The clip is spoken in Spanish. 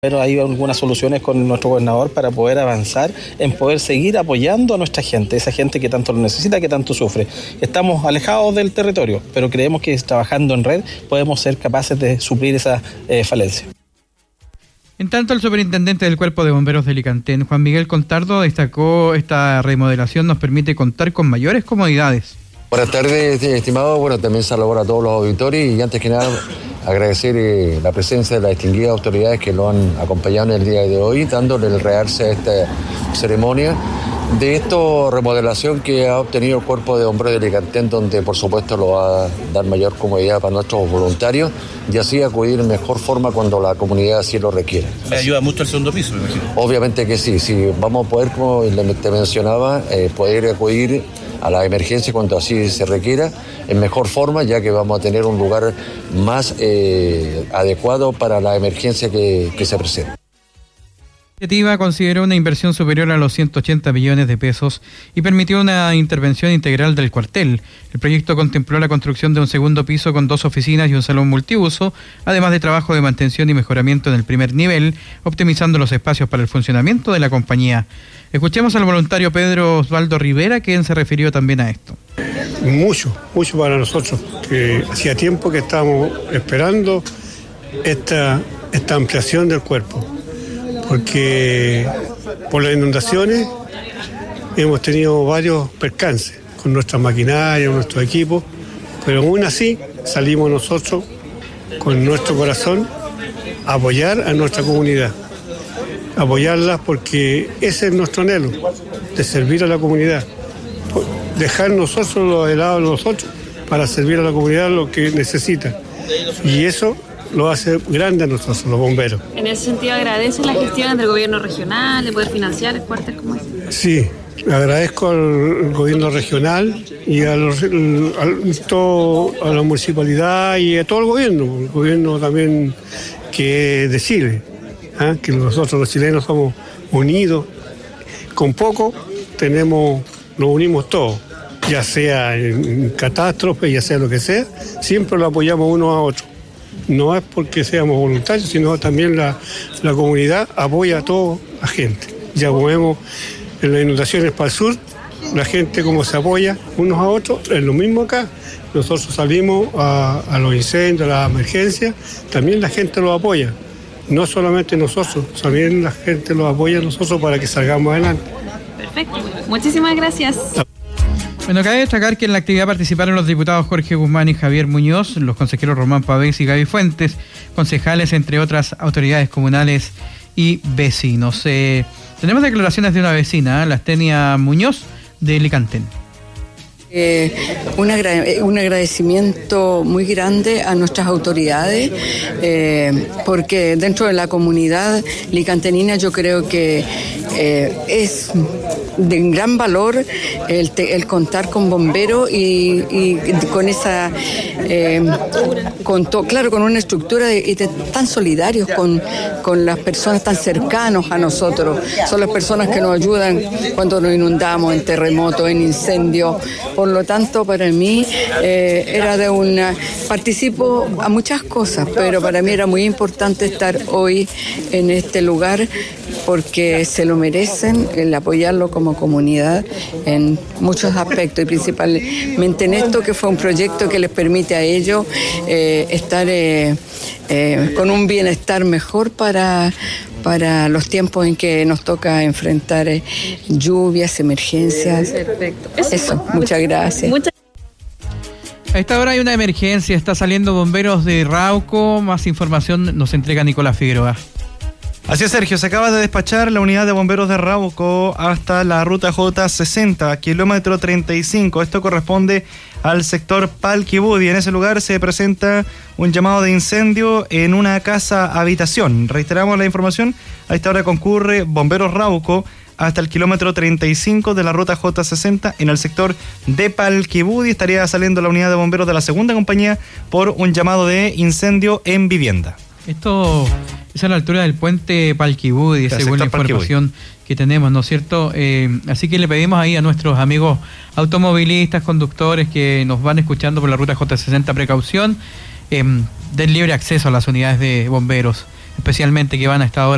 Pero hay algunas soluciones con nuestro gobernador para poder avanzar en poder seguir apoyando a nuestra gente, esa gente que tanto lo necesita, que tanto sufre. Estamos alejados del territorio, pero creemos que trabajando en red podemos ser capaces de suplir esa falencia. En tanto, el superintendente del Cuerpo de Bomberos de Licantén, Juan Miguel Contardo, destacó esta remodelación nos permite contar con mayores comodidades. Buenas tardes, estimado. Bueno, también saludo a todos los auditores y antes que nada agradecer la presencia de las distinguidas autoridades que lo han acompañado en el día de hoy, dándole el realce a esta ceremonia de esta remodelación que ha obtenido el Cuerpo de Bomberos de Licantén, donde por supuesto lo va a dar mayor comodidad para nuestros voluntarios y así acudir de mejor forma cuando la comunidad así lo requiere. ¿Le ayuda mucho el segundo piso, me imagino? Obviamente que sí, vamos a poder, como te mencionaba, poder acudir a la emergencia cuando así se requiera, en mejor forma, ya que vamos a tener un lugar más adecuado para la emergencia que se presenta. La iniciativa consideró una inversión superior a los 180 millones de pesos y permitió una intervención integral del cuartel. El proyecto contempló la construcción de un segundo piso con 2 oficinas y un salón multiuso, además de trabajo de mantención y mejoramiento en el primer nivel, optimizando los espacios para el funcionamiento de la compañía. Escuchemos al voluntario Pedro Osvaldo Rivera, quien se refirió también a esto. Mucho para nosotros, que hacía tiempo que estábamos esperando esta ampliación del cuerpo, porque por las inundaciones hemos tenido varios percances con nuestra maquinaria, nuestro equipo, pero aún así salimos nosotros con nuestro corazón a apoyar a nuestra comunidad. Apoyarlas porque ese es nuestro anhelo, de servir a la comunidad, dejar nosotros los helados nosotros para servir a la comunidad lo que necesita, y eso lo hace grande a nosotros, los bomberos. En ese sentido, ¿agradece las gestiones del gobierno regional de poder financiar el cuartel como este? Sí, agradezco al gobierno regional y a la municipalidad y a todo el gobierno también que es de Chile. Que nosotros los chilenos somos unidos, con poco nos unimos todos, ya sea en catástrofe, ya sea lo que sea, siempre lo apoyamos uno a otro. No es porque seamos voluntarios, sino también la comunidad apoya a toda la gente. Ya como vemos en las inundaciones para el sur, la gente como se apoya unos a otros, es lo mismo acá. Nosotros salimos a los incendios, a las emergencias, también la gente los apoya. No solamente nosotros, también la gente los apoya a nosotros para que salgamos adelante. Perfecto, muchísimas gracias. Bueno, cabe destacar que en la actividad participaron los diputados Jorge Guzmán y Javier Muñoz, los consejeros Román Pavés y Gaby Fuentes, concejales, entre otras autoridades comunales y vecinos. Tenemos declaraciones de una vecina, Lastenia Muñoz, de Licantén. Un agradecimiento muy grande a nuestras autoridades, porque dentro de la comunidad licantenina yo creo que es de gran valor el contar con bomberos y con esa con una estructura tan solidarios con las personas tan cercanos a nosotros. Son las personas que nos ayudan cuando nos inundamos, en terremotos, en incendios. Por lo tanto, para mí participo a muchas cosas, pero para mí era muy importante estar hoy en este lugar porque se lo merecen, el apoyarlo como comunidad en muchos aspectos y principalmente en esto, que fue un proyecto que les permite a ellos estar con un bienestar mejor para los tiempos en que nos toca enfrentar lluvias, emergencias. Perfecto. Eso, muchas gracias. A esta hora hay una emergencia, está saliendo bomberos de Rauco. Más información nos entrega Nicolás Figueroa. Así es, Sergio, se acaba de despachar la unidad de bomberos de Rauco hasta la ruta J60, kilómetro 35. Esto corresponde al sector Palquibudi. En ese lugar se presenta un llamado de incendio en una casa habitación. Reiteramos la información, a esta hora concurre Bomberos Rauco hasta el kilómetro 35 de la ruta J60 en el sector de Palquibudi. Estaría saliendo la unidad de bomberos de la segunda compañía por un llamado de incendio en vivienda. Esto es a la altura del puente Palquibudi, según la información que tenemos, ¿no es cierto? Así que le pedimos ahí a nuestros amigos automovilistas, conductores que nos van escuchando por la ruta J60 precaución, den libre acceso a las unidades de bomberos, especialmente que van a esta hora